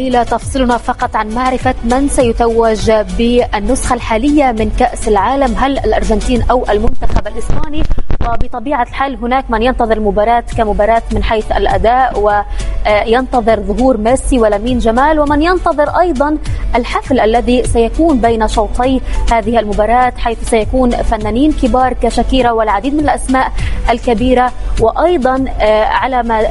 لا تفصلنا فقط عن معرفة من سيتوج بالنسخة الحالية من كأس العالم، هل الأرجنتين أو المنتخب الإسباني؟ وبطبيعة الحال هناك من ينتظر المباراة كمباراة من حيث الأداء وينتظر ظهور ميسي ولامين جمال، ومن ينتظر أيضا الحفل الذي سيكون بين شوطي هذه المباراة، حيث سيكون فنانين كبار كشاكيرا والعديد من الأسماء الكبيرة. وأيضا على ما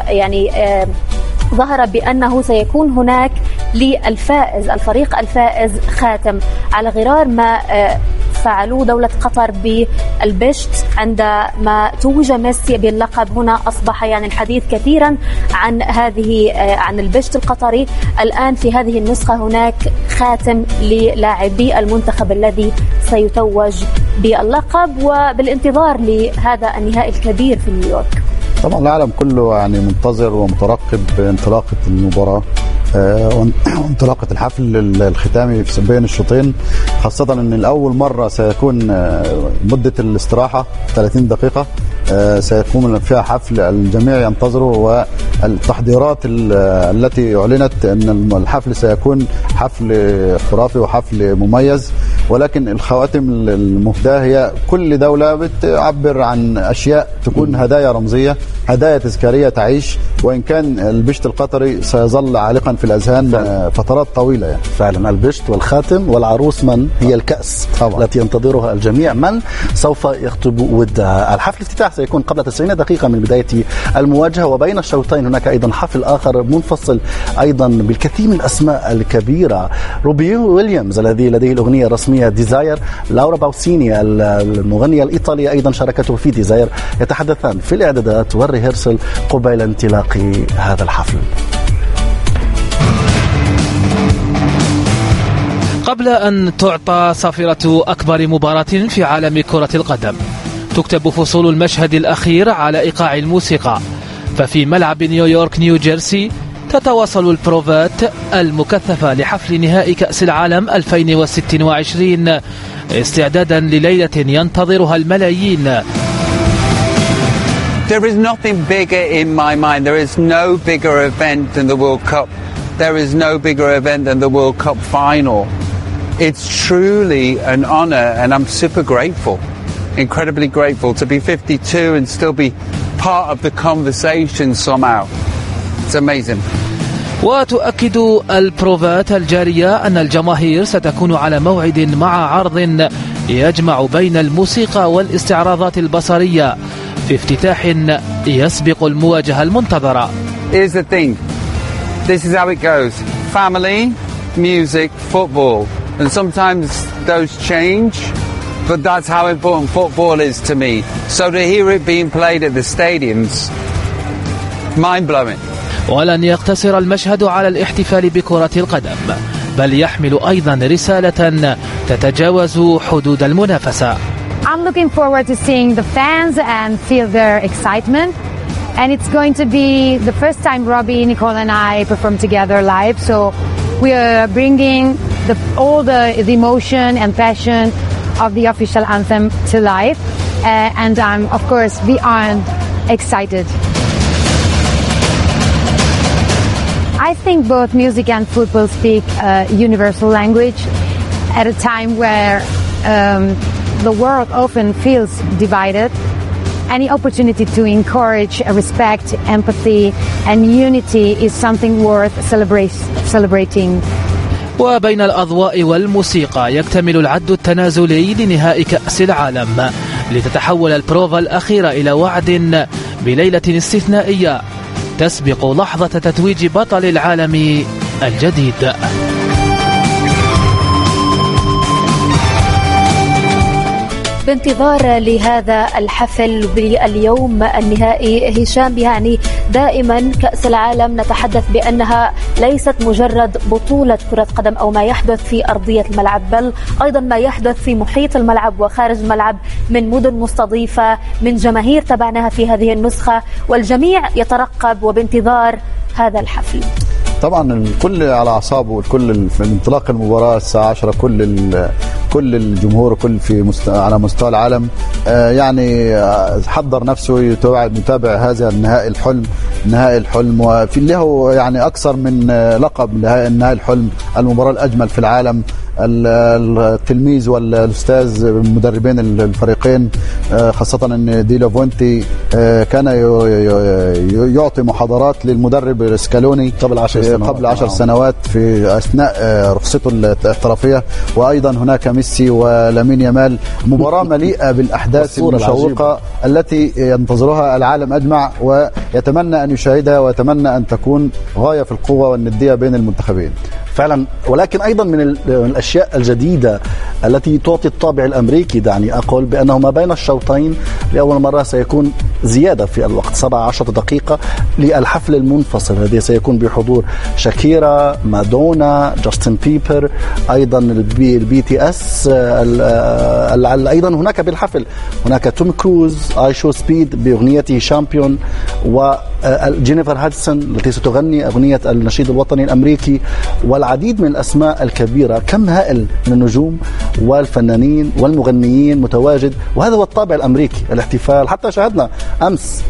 ظهر بأنه سيكون هناك للفائز الفريق الفائز خاتم، على غرار ما فعلوه دولة قطر بالبشت عندما توج ميسي باللقب. هنا أصبح الحديث كثيرا عن البشت القطري. الآن في هذه النسخة هناك خاتم للاعبي المنتخب الذي سيتوج باللقب، وبالانتظار لهذا النهائي الكبير في نيويورك. طبعا العالم كله منتظر ومترقب انطلاقة المباراة وانطلاقة الحفل الختامي بين الشوطين، خاصة ان الأول مرة سيكون مدة الاستراحة 30 دقيقة سيكون فيها حفل الجميع ينتظره، والتحضيرات التي أعلنت أن الحفل سيكون حفل خرافي وحفل مميز. ولكن الخواتم المهداة هي كل دولة بتعبر عن أشياء تكون هدايا رمزية، هدايا تذكارية تعيش، وإن كان البشت القطري سيظل عالقا في الأذهان فترات طويلة. فعلا البشت والخاتم والعروس من هي الكأس طبعا التي ينتظرها الجميع، من سوف يخطب ودها. الحفل الافتتاح سيكون قبل 90 دقيقة من بداية المواجهة، وبين الشوطين هناك أيضا حفل آخر منفصل أيضا بالكثير من الأسماء الكبيرة. روبي ويليامز الذي لديه الأغنية الرسمية ديزاير، لورا باوسيني المغنية الإيطالية أيضا شاركته في ديزاير، يتحدثان في الإعدادات والريهرسل قبيل انطلاق هذا الحفل. قبل أن تعطى صافرة أكبر مباراة في عالم كرة القدم، تكتب فصول المشهد الأخير على إيقاع الموسيقى. ففي ملعب نيويورك نيو جيرسي تتواصل البروفات المكثفة لحفل نهائي كأس العالم 2026 استعدادا لليلة ينتظرها الملايين. There is nothing bigger in my mind. There is no bigger event than the World Cup. There is no bigger event than the World Cup final. It's truly an honor and I'm super grateful. Incredibly grateful to be 52 and still be part of the conversation somehow. It's amazing. وتؤكد البروفات الجارية أن الجماهير ستكون على موعد مع عرض يجمع بين الموسيقى والاستعراضات البصرية في افتتاح يسبق المواجهة المنتظرة. Here's the thing. This is how it goes. Family, music, football. And sometimes those change. But that's how important football is to me. So to hear it being played at the stadiums, mind-blowing. ولن يقتصر المشهد على الاحتفال بكرة القدم، بل يحمل أيضا رسالة تتجاوز حدود المنافسة. I'm looking forward to seeing the fans and feel their excitement. And it's going to be the first time Robbie, Nicole and I perform together live. So we are bringing all the emotion and passion of the official anthem to life, and I'm of course beyond excited. I think both music and football speak a universal language at a time where the world often feels divided. Any opportunity to encourage respect, empathy and unity is something worth celebrating. وبين الأضواء والموسيقى يكتمل العد التنازلي لنهائي كأس العالم، لتتحول البروفا الأخيرة إلى وعد بليلة استثنائية تسبق لحظة تتويج بطل العالم الجديد. بانتظار لهذا الحفل باليوم النهائي. هشام، دائما كأس العالم نتحدث بأنها ليست مجرد بطولة كرة قدم أو ما يحدث في أرضية الملعب، بل أيضا ما يحدث في محيط الملعب وخارج الملعب من مدن مستضيفة، من جماهير تبعناها في هذه النسخة، والجميع يترقب وبانتظار هذا الحفل. طبعا الكل على أعصابه، والكل في انطلاق المباراة الساعة 10 كل كل الجمهور كل على مستوى العالم يعني حضر نفسه يتابع هذا نهائي الحلم وفي له يعني أكثر من لقب نهائي الحلم، المباراة الأجمل في العالم، التلميذ والاستاذ مدربين الفريقين، خاصة ان دي لافونتي كان يعطي محاضرات للمدرب سكالوني قبل 10 سنوات في اثناء رخصته الاحترافية. وايضا هناك ميسي ولامين يامال، مباراة مليئة بالاحداث المشوقة التي ينتظرها العالم اجمع ويتمنى ان يشاهدها ويتمنى ان تكون غاية في القوة والندية بين المنتخبين فعلا. ولكن أيضا من الأشياء الجديدة التي تعطي الطابع الأمريكي، دعني أقول بأنه ما بين الشوطين لأول مرة سيكون زيادة في الوقت 17 دقيقة للحفل المنفصل الذي سيكون بحضور شاكيرا، مادونا، جاستن بيبر، أيضا البي تي اس. أيضا هناك بالحفل هناك توم كروز اي شو سبيد بأغنيته شامبيون، وجينيفر هادسون التي ستغني أغنية النشيد الوطني الأمريكي، والعديد من الأسماء الكبيرة. كم هائل من النجوم والفنانين والمغنيين متواجد، وهذا هو الطابع الأمريكي الاحتفال. حتى شاهدنا أمس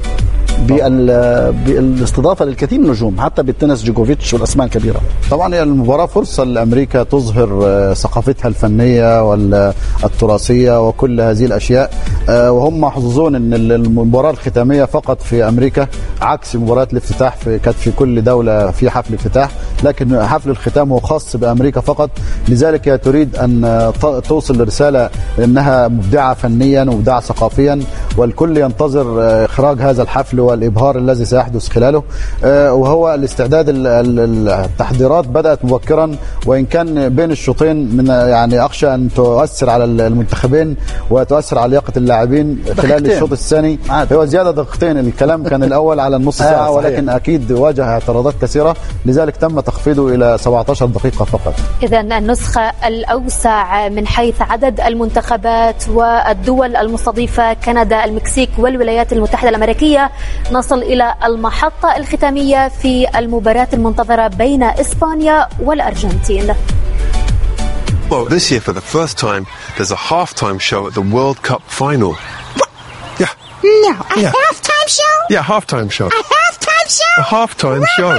بالاستضافة للكثير من النجوم حتى بالتنس جوكوفيتش والأسماء الكبيرة. طبعا المباراة فرصة لأمريكا تظهر ثقافتها الفنية والتراثية وكل هذه الأشياء، وهم محظوظون أن المباراة الختامية فقط في أمريكا عكس مباراة الافتتاح كانت في كل دولة في حفل افتتاح، لكن حفل الختام هو خاص بأمريكا فقط. لذلك هي تريد أن توصل رسالة أنها مبدعة فنيا ومبدعة ثقافيا، والكل ينتظر إخراج هذا الحفل والإبهار الذي سيحدث خلاله. وهو الاستعداد، التحضيرات بدأت مبكرا، وإن كان بين الشوطين من يعني أخشى أن تؤثر على المنتخبين وتؤثر على لياقة اللاعبين خلال الشوط الثاني. هو زيادة دقيقتين، الكلام كان الأول على النص ساعة ولكن أكيد واجه اعتراضات كثيرة، لذلك تم تخفيضه إلى 17 دقيقة فقط. إذن النسخة الأوسع من حيث عدد المنتخبات والدول المستضيفة كندا، المكسيك والولايات المتحدة الأمريكية. نصل إلى المحطة الختامية في المباراة المنتظرة بين إسبانيا والأرجنتين. Well, this year for the first time, there's a halftime show at the World Cup final. Yeah. No, a halftime show? Yeah, halftime show. A halftime show? A halftime show.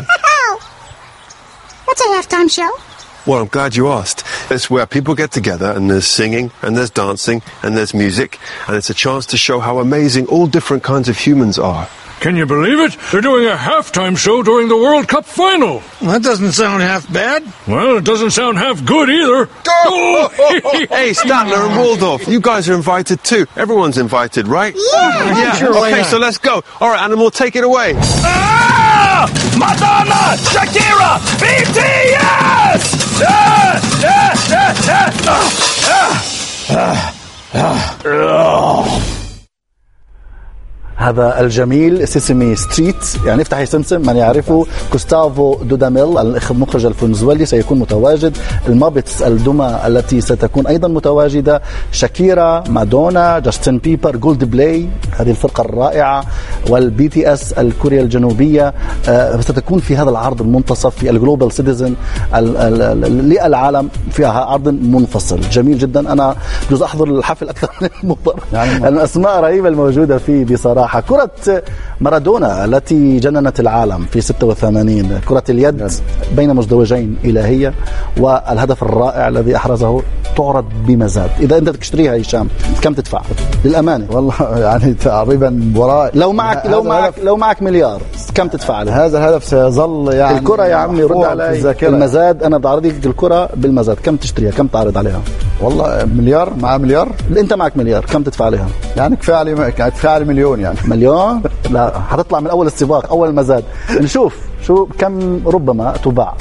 What's a halftime show? Well, I'm glad you asked. It's where people get together and there's singing and there's dancing and there's music, and it's a chance to show how amazing all different kinds of humans are. Can you believe it? They're doing a halftime show during the World Cup final. Well, that doesn't sound half bad. Well, it doesn't sound half good either. Hey, Statler and Waldorf, you guys are invited too. Everyone's invited, right? Yeah. Sure, okay, so let's go. All right, Animal, take it away. Madonna, Shakira, BTS! هذا الجميل سيسمي ستريت، يعني افتح سمسم. من يعرفه كوستافو دوداميل المخرج الفنزويلي سيكون متواجد، المابتس الدمى التي ستكون أيضا متواجدة، شاكيرا، مادونا، جاستن بيبر، جولد بلاي هذه الفرقة الرائعة، والبي تي اس الكوريا الجنوبية ستكون في هذا العرض المنتصف في الجلوبال سيتيزن للعالم، فيها عرض منفصل جميل جدا. أنا بجوز أحضر الحفل أكثر من المباراة، يعني الأسماء رهيبة الموجودة فيه بصراحة. كرة مارادونا التي جننت العالم في 86، كرة اليد بين مزدوجين إلهية، والهدف الرائع الذي أحرزه تعرض بمزاد. إذا أنت تشتريها هشام كم تدفع للأمانة؟ والله يعني تقريبا وراء لو معك مليار كم تدفع عليه؟ هذا الهدف سيظل يعني الكرة يا عمي رد علي المزاد. أنا بعرضك الكرة بالمزاد، كم تشتريها؟ كم تعرض عليها؟ والله مليار، مع مليار. أنت معك مليار كم تدفع عليها؟ يعني كفاية علي مليون. يعني مليون؟ لا، هتطلع من أول السباق أول مزاد. نشوف شو كم ربما تباع.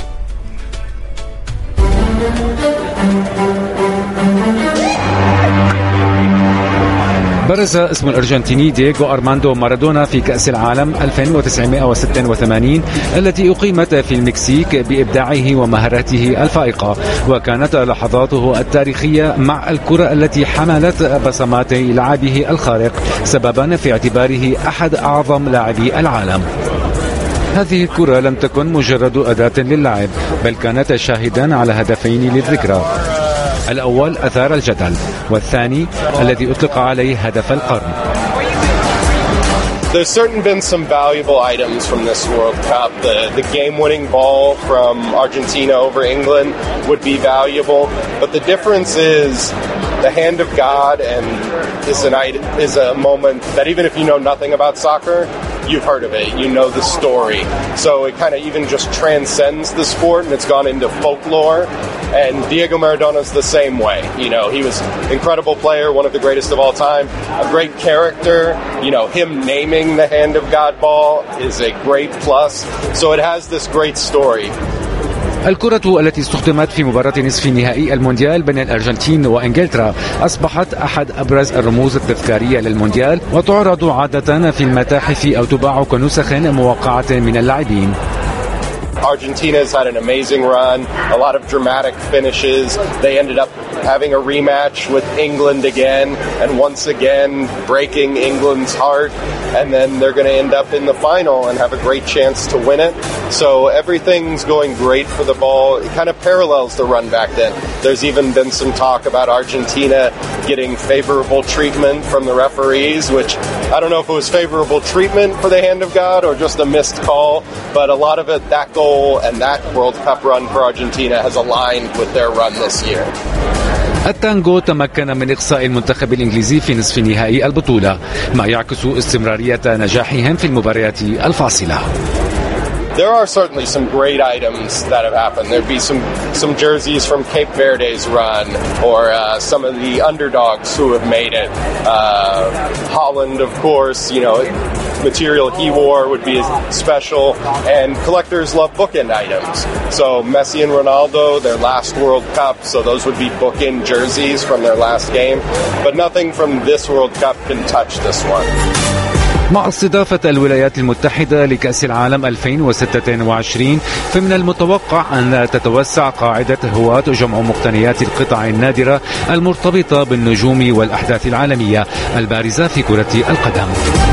برز اسم الأرجنتيني دييغو أرماندو مارادونا في كأس العالم 1986 التي أقيمت في المكسيك بإبداعه ومهاراته الفائقة، وكانت لحظاته التاريخية مع الكرة التي حملت بصمات لعبه الخارق سببا في اعتباره أحد أعظم لاعبي العالم. هذه الكرة لم تكن مجرد أداة للعب، بل كانت شاهدا على هدفين للذكرى. الأول أثار الجدل، والثاني الذي أطلق عليه هدف القرن. There's certainly been some valuable items from this World Cup. The game-winning ball from Argentina over England would be valuable, but the difference is the hand of God and is a moment that even if you know nothing about soccer, you've heard of it, you know the story. So it kind of even just transcends the sport and it's gone into folklore. And Diego Maradona's the same way. You know, he was an incredible player, one of the greatest of all time, a great character. You know, him naming the hand of God ball is a great plus. So it has this great story. الكرة التي استخدمت في مباراة نصف نهائي المونديال بين الأرجنتين وإنجلترا أصبحت أحد أبرز الرموز التذكارية للمونديال، وتعرض عادة في المتاحف أو تباع كنسخ موقعة من اللاعبين. Argentina's had an amazing run, a lot of dramatic finishes. They ended up having a rematch with England again, and once again breaking England's heart. And then they're going to end up in the final and have a great chance to win it. So everything's going great for the ball. It kind of parallels the run back then. There's even been some talk about Argentina getting favorable treatment from the referees, which I don't know if it was favorable treatment for the hand of God or just a missed call, but a lot of it, that goal and that World Cup run for Argentina has aligned with their run this year. التانغو تمكن من إقصاء المنتخب الإنجليزي في نصف نهائي البطولة، ما يعكس استمرارية نجاحهم في المباريات الفاصلة. There are certainly some great items that have happened. There'd be some jerseys from Cape Verde's run, or some of the underdogs who have made it. Holland, of course, you know, material he wore would be special, and collectors love bookend items. So Messi and Ronaldo, their last World Cup, so those would be bookend jerseys from their last game. But nothing from this World Cup can touch this one. مع استضافة الولايات المتحدة لكأس العالم 2026 فمن المتوقع أن تتوسع قاعدة هواة جمع مقتنيات القطع النادرة المرتبطة بالنجوم والأحداث العالمية البارزة في كرة القدم.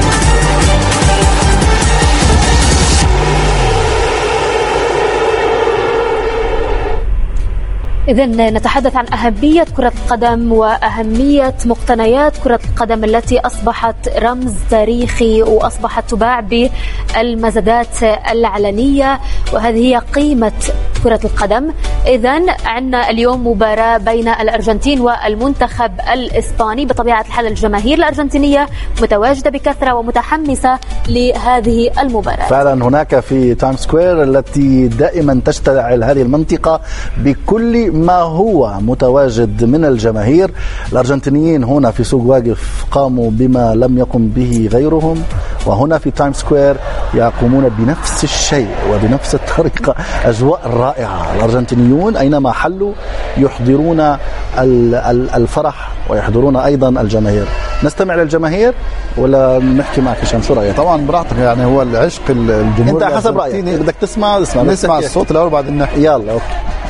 إذن نتحدث عن أهمية كرة القدم وأهمية مقتنيات كرة القدم التي أصبحت رمز تاريخي وأصبحت تباع بالمزادات العلنية، وهذه هي قيمة كرة القدم. إذن عندنا اليوم مباراة بين الأرجنتين والمنتخب الإسباني. بطبيعة الحال الجماهير الأرجنتينية متواجدة بكثرة ومتحمسة لهذه المباراة. فعلا هناك في تايم سكوير التي دائما تشتعل هذه المنطقة بكل ما هو متواجد من الجماهير. الأرجنتينيين هنا في سوق واقف قاموا بما لم يقم به غيرهم، وهنا في تايم سكوير يقومون بنفس الشيء وبنفس الطريقة. أجواء رائعة. الأرجنتينيون أينما حلوا يحضرون الفرح ويحضرون أيضا الجماهير. نستمع للجماهير ولا نحكي معك هشام؟ شو رأيك؟ طبعا براحتك، يعني هو العشق الجمهور. أنت حسب رأيك بدك تسمع الصوت الأول بعدين نحكي. يلا أوكي.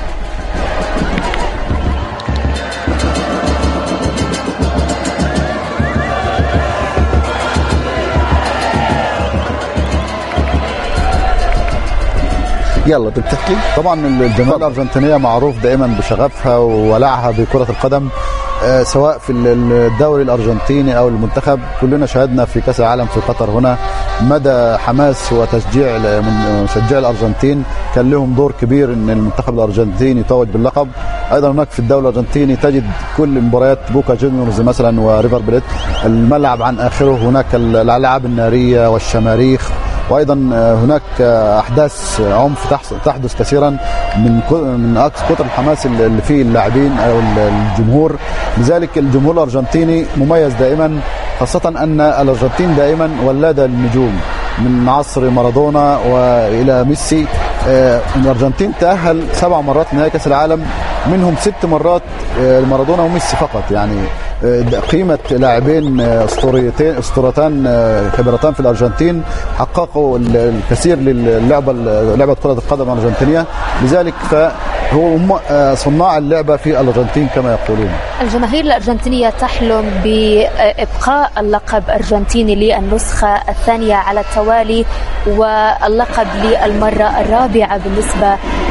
يلا بتحكي. طبعا الجماهير الأرجنتينية معروف دائما بشغفها وولعها بكرة القدم، سواء في الدوري الأرجنتيني أو المنتخب. كلنا شاهدنا في كأس العالم في قطر هنا مدى حماس وتشجيع مشجعي الأرجنتين، كان لهم دور كبير أن المنتخب الأرجنتيني يتوج باللقب. أيضا هناك في الدوري الأرجنتيني تجد كل مباريات بوكا جونيورز مثلا وريفر بليت الملعب عن آخره، هناك الألعاب النارية والشماريخ، وايضا هناك احداث عنف تحدث كثيرا من كثر الحماس اللي فيه اللاعبين او الجمهور. لذلك الجمهور الارجنتيني مميز دائما، خاصه ان الارجنتين دائما ولاده للنجوم من عصر مارادونا والى ميسي. الارجنتين تاهل 7 مرات لنهائي كاس العالم، منهم 6 مرات مارادونا وميسي فقط. يعني قيمة لاعبين اسطورتان كبيرتان في الأرجنتين حققوا الكثير للعبة كرة القدم الأرجنتينية. لذلك فهم صناع اللعبة في الأرجنتين كما يقولون. الجماهير الأرجنتينية تحلم بإبقاء اللقب أرجنتيني للنسخة الثانية على التوالي، واللقب للمرة الرابعة بالنسبة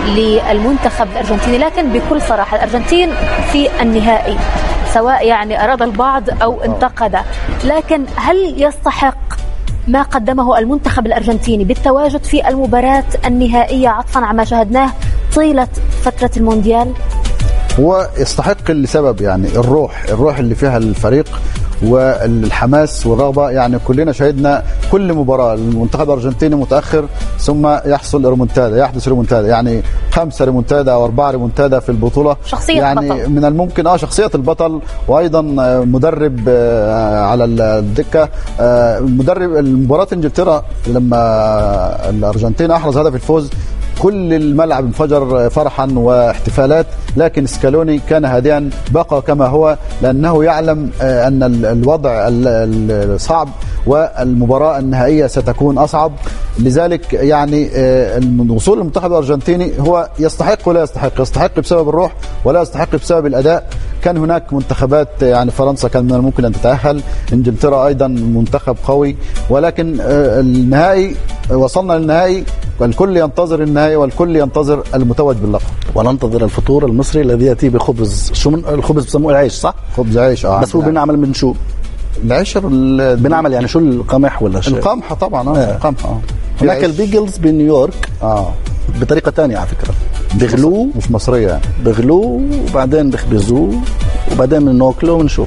للمنتخب الأرجنتيني. لكن بكل صراحة الأرجنتين في النهائي، سواء يعني أراد البعض أو انتقد، لكن هل يستحق ما قدمه المنتخب الأرجنتيني بالتواجد في المباراة النهائية عطفا على ما شاهدناه طيلة فترة المونديال؟ هو يستحق لسبب يعني الروح اللي فيها الفريق والحماس والرغبة. يعني كلنا شاهدنا كل مباراة المنتخب الأرجنتيني متأخر ثم يحدث ريمونتادا، يعني 5 ريمونتادا أو 4 ريمونتادا في البطولة. شخصية يعني بطل. من الممكن شخصية البطل، وأيضا مدرب على الدكة. مدرب مباراة إنجلترا لما الأرجنتين أحرز هدف الفوز كل الملعب انفجر فرحا واحتفالات، لكن سكالوني كان هادئا بقى كما هو، لأنه يعلم أن الوضع صعب والمباراة النهائية ستكون أصعب. لذلك يعني الوصول للمنتخب الأرجنتيني هو يستحق ولا يستحق بسبب الروح ولا يستحق بسبب الأداء. كان هناك منتخبات، يعني فرنسا كان من الممكن أن تتأهل، إنجلترا أيضا منتخب قوي، ولكن النهائي وصلنا للنهائي والكل ينتظر النهائي والكل ينتظر المتوج باللقب. وننتظر الفطور المصري الذي يأتي بخبز، شو من الخبز بسموه العيش صح؟ خبز عيش. بس هو بنعمل من شو؟ العشر بنعمل يعني شو القمح ولا شيء؟ القمح طبعا. القمح. هناك البيجلز بنيويورك بطريقة تانية على فكرة، بغلوه مش مصرية يعني. بغلوه وبعدين بخبزوه وبعدين بناكله ونشوف.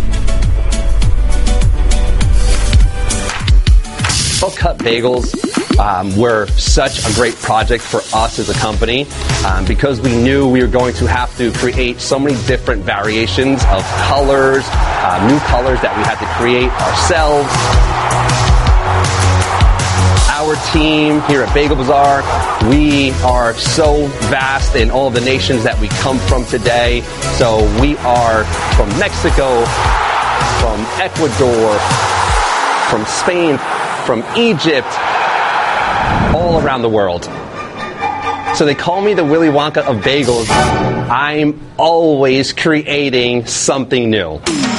World Cup bagels were such a great project for us as a company because we knew we were going to have to create so many different variations of colors, new colors that we had to create ourselves. Our team here at Bagel Bazaar, we are so vast in all of the nations that we come from today. So we are from Mexico, from Ecuador, from Spain, from Egypt, all around the world. So they call me the Willy Wonka of bagels. I'm always creating something new.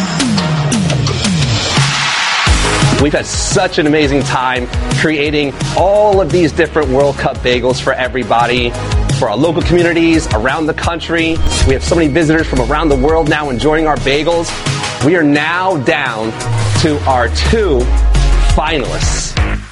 We've had such an amazing time creating all of these different World Cup bagels for everybody, for our local communities around the country. We have so many visitors from around the world now enjoying our bagels. We are now down to our 2 finalists.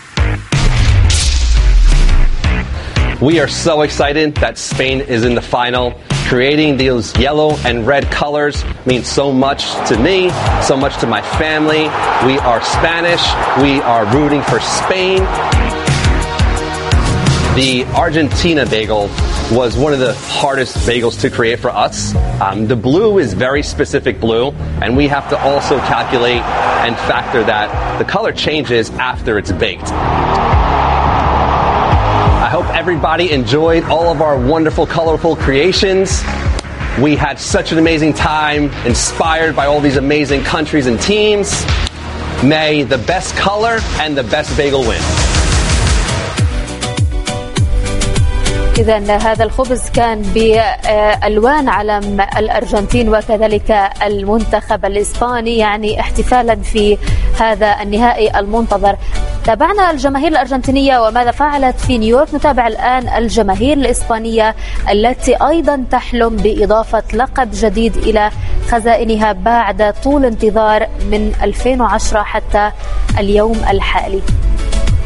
We are so excited that Spain is in the final. Creating those yellow and red colors means so much to me, so much to my family. We are Spanish. We are rooting for Spain. The Argentina bagel was one of the hardest bagels to create for us. The blue is very specific blue, and we have to also calculate and factor that the color changes after it's baked. I hope everybody enjoyed all of our wonderful, colorful creations. We had such an amazing time, inspired by all these amazing countries and teams. May the best color and the best bagel win. إذن هذا الخبز كان بألوان علم الأرجنتين وكذلك المنتخب الإسباني، يعني احتفالا في هذا النهائي المنتظر. تابعنا الجماهير الأرجنتينية وماذا فعلت في نيويورك. نتابع الآن الجماهير الإسبانية التي أيضا تحلم بإضافة لقب جديد إلى خزائنها بعد طول انتظار من 2010 حتى اليوم الحالي.